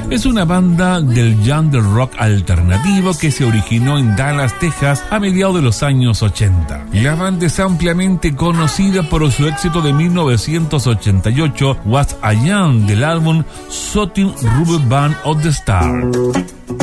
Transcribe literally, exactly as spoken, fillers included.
Es una banda del genre rock alternativo que se originó en Dallas, Texas, a mediados de los años ochenta. La banda es ampliamente conocida por su éxito de mil novecientos ochenta y ocho, What I Am, del álbum Shooting Rubber Band of the Star.